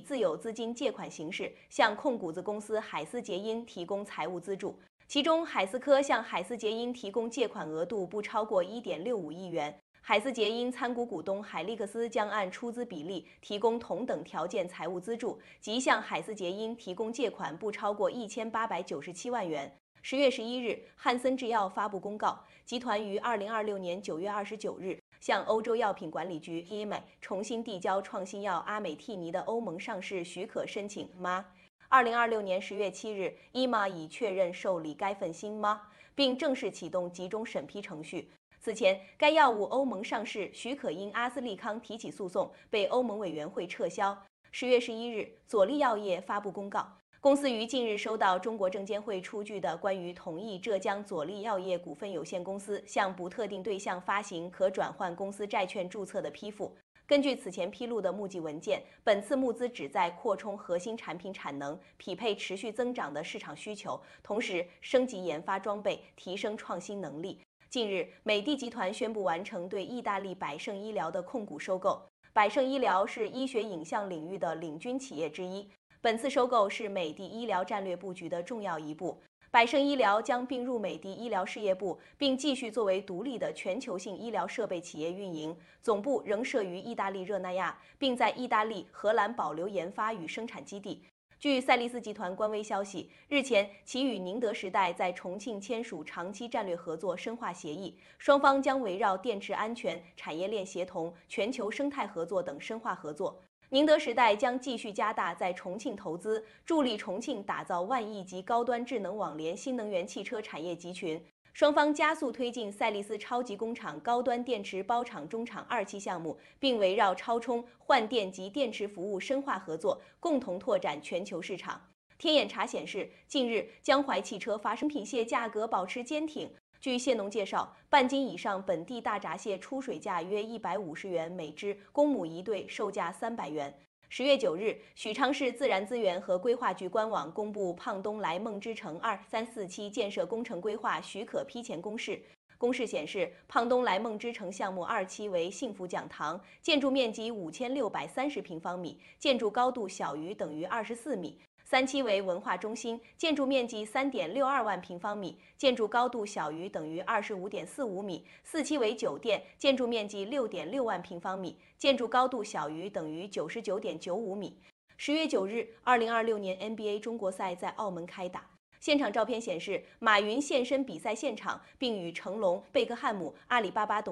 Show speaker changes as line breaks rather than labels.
自有资金借款形式向控股子公司海思捷因提供财务资助，其中海思科向海思捷因提供借款额度不超过1.65亿元。海思捷因参股股东海利克斯将按出资比例提供同等条件财务资助，即向海思捷因提供借款不超过1897万元。10月11日，汉森制药发布公告，集团于2026年9月29日向欧洲药品管理局 EMA 重新递交创新药阿美替尼的欧盟上市许可申请 MA。2026年10月7日，EMA 已确认受理该份新 MA， 并正式启动集中审批程序。此前，该药物欧盟上市许可因阿斯利康提起诉讼被欧盟委员会撤销。10月11日，佐利药业发布公告，公司于近日收到中国证监会出具的关于同意浙江佐利药业股份有限公司向不特定对象发行可转换公司债券注册的批复。根据此前披露的募集文件，本次募资旨在扩充核心产品产能，匹配持续增长的市场需求，同时升级研发装备，提升创新能力。近日，美的集团宣布完成对意大利百胜医疗的控股收购。百胜医疗是医学影像领域的领军企业之一，本次收购是美的医疗战略布局的重要一步。百胜医疗将并入美的医疗事业部，并继续作为独立的全球性医疗设备企业运营，总部仍设于意大利热那亚，并在意大利、荷兰保留研发与生产基地。据赛力斯集团官微消息，日前其与宁德时代在重庆签署长期战略合作深化协议，双方将围绕电池安全、产业链协同、全球生态合作等深化合作。宁德时代将继续加大在重庆投资，助力重庆打造万亿级高端智能网联新能源汽车产业集群。双方加速推进赛力斯超级工厂高端电池包厂中厂2期项目，并围绕超充、换电及电池服务深化合作，共同拓展全球市场。天眼查显示，近日江淮汽车发生品蟹价格保持坚挺。据蟹农介绍，半斤以上本地大闸蟹出水价约150元每只，公母一对，售价300元。10月9日，许昌市自然资源和规划局官网公布胖东来梦之城2、3、4期建设工程规划许可批前公示。公示显示，胖东来梦之城项目2期为幸福讲堂，建筑面积5630平方米，建筑高度小于等于24米。3期为文化中心，建筑面积3.62万平方米，建筑高度小于等于25.45米。4期为酒店，建筑面积6.6万平方米，建筑高度小于等于99.95米。10月9日，2026年 NBA 中国赛在澳门开打。现场照片显示，马云现身比赛现场，并与成龙、贝克汉姆、阿里巴巴董